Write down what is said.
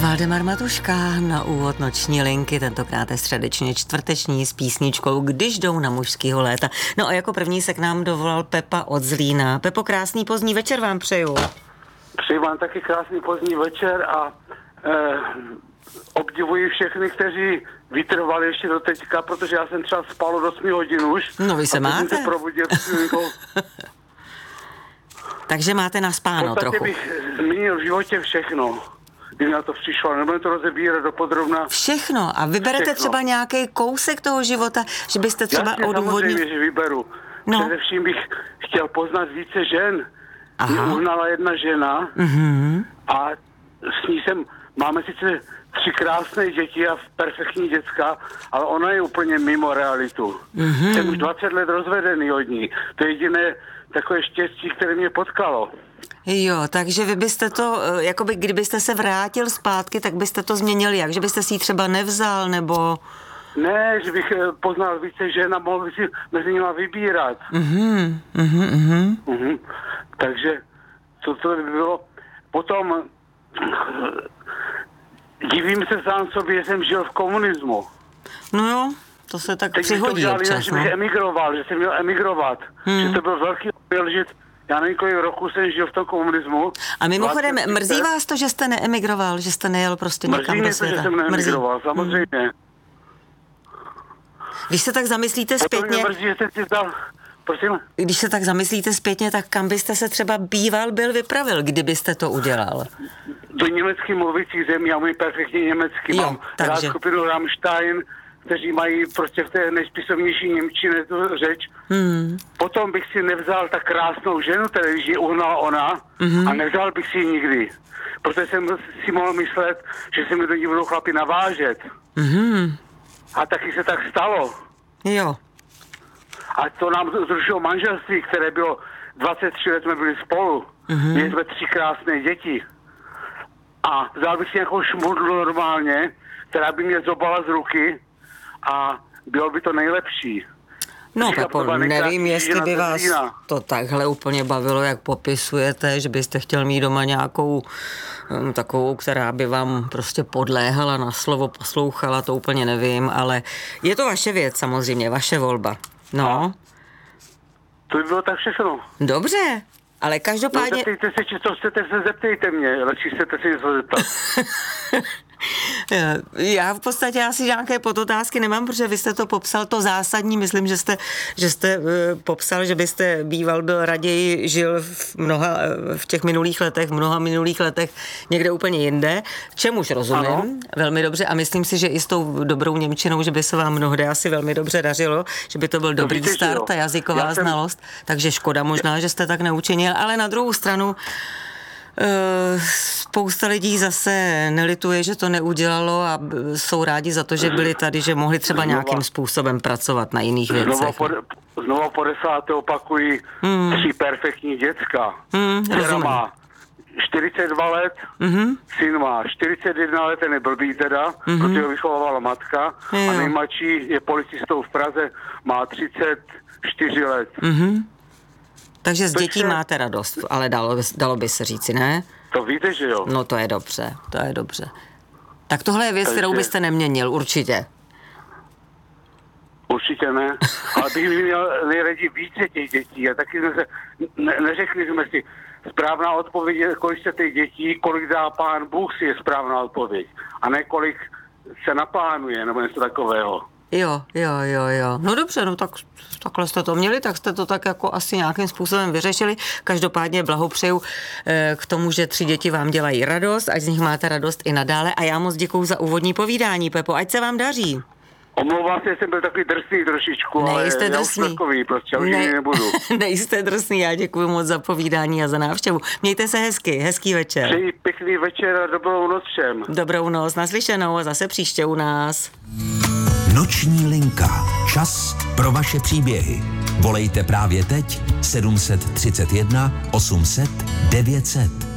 Valdemar Matuška na úvod noční linky, tentokrát je středečně čtvrteční s písničkou Když jdou na mužskýho léta. No a jako první se k nám dovolal Pepa od Zlína. Pepo, krásný pozdní večer vám přeju. Přeji vám taky krásný pozdní večer a obdivuji všechny, kteří vytrvali ještě do teďka, protože já jsem třeba spal od 8 hodin už. No vy se máte. Se probudil Takže máte naspáno trochu. Bych zmínil v životě všechno, kdy na to přišlo. Nebudeme to rozebírat dopodrobna. Všechno. A vyberete všechno. Třeba nějaký kousek toho života, že byste třeba odůvodnil? Samozřejmě, že vyberu. No. Především bych chtěl poznat více žen. Mě uhnala jedna žena a s ní máme sice 3 krásné děti a perfektní děcka, ale ona je úplně mimo realitu. Jsem už 20 let rozvedený od ní. To je jediné takové štěstí, které mě potkalo. Jo, takže vy byste to, jakoby kdybyste se vrátil zpátky, tak byste to změnil jak? Že byste si ji třeba nevzal, nebo... Ne, že bych poznal více žen a mohl bych si mezi nimi vybírat. Takže co to by bylo? Potom divím se sám sobě, že jsem žil v komunismu. No jo, to se tak přihodí občas. Že bych emigroval, že jsem měl emigrovat. Že to byl velký omyl, že já nevím, kolik roku jsem žil v tom komunismu. A mimochodem, mrzí vás to, že jste neemigroval, že jste nejel prostě někam do světa? Mrzí mě to, že jsem neemigroval, samozřejmě. Když se tak zamyslíte zpětně... Mrzí, že jste si dal... Prosím? Když se tak zamyslíte zpětně, tak kam byste se třeba byl vypravil, kdybyste to udělal? Do německy mluvících zemí, já mluvím perfektně německy. Jo, mám takže... rád skupinu Rammstein, kteří mají prostě v té nejspisovnější němčině tu řeč. Potom bych si nevzal tak krásnou ženu, která ji uhnala ona, a nevzal bych si ji nikdy. Protože jsem si mohl myslet, že se mi do ní budou chlapi navážet. A taky se tak stalo. Jo. A to nám zrušilo manželství, které bylo 23 let, jsme byli spolu. Měli jsme 3 krásné děti. A vzal bych si nějakou šmudlu normálně, která by mě zobala z ruky a bylo by to nejlepší. No, Pepo, nevím, jestli by vás to takhle úplně bavilo, jak popisujete, že byste chtěl mít doma nějakou takovou, která by vám prostě podléhala na slovo, poslouchala, to úplně nevím, ale je to vaše věc samozřejmě, vaše volba. No. To by bylo tak všechno. Dobře, ale každopádně... No, zeptejte se, co chcete, se zeptejte mě, lepší chcete si něco zeptat. Já v podstatě asi nějaké podotázky nemám, protože vy jste to popsal to zásadní, myslím, že jste popsal, že byste byl raději žil v těch mnoha minulých letech někde úplně jinde, čemuž rozumím velmi dobře a myslím si, že i s tou dobrou němčinou, že by se vám mnohdy asi velmi dobře dařilo, že by to byl dobrý start, ta jazyková znalost, takže škoda možná, že jste tak neučinil, ale na druhou stranu spousta lidí zase nelituje, že to neudělalo a jsou rádi za to, že byli tady, že mohli třeba nějakým způsobem pracovat na jiných věcech. Znovu po 10. opakují 3 perfektní děcka. Která má 42 let, syn má 41 let, ten je blbý teda, protože ho vychovávala matka a nejmladší je policistou v Praze, má 34 let. Takže z dětí máte radost, ale dalo by se říci, ne? To víte, že jo? No to je dobře. Tak tohle je věc, kterou byste neměnil, určitě. Určitě ne, ale bych měl nejraději více těch dětí a taky jsme se, neřekli jsme si, správná odpověď je, kolik se těch dětí, kolik dá Pán Bůh, si je správná odpověď, a ne kolik se naplánuje, nebo něco takového. Jo. No dobře, no takhle jste to měli, tak jste to tak jako asi nějakým způsobem vyřešili. Každopádně blahopřeju k tomu, že 3 děti vám dělají radost, ať z nich máte radost i nadále a já moc děkuju za úvodní povídání, Pepo, ať se vám daří. Omlouvám se, jsem byl takový drsný trošičku, nejste ale drsný. Já už takový, prostě, už nebudu. Nejste drsný, já děkuju moc za povídání a za návštěvu. Mějte se hezký večer. Přeji pěkný večer a dobrou noc všem. Dobrou noc, naslyšenou a zase příště u nás. Noční linka. Čas pro vaše příběhy. Volejte právě teď 731 800 900.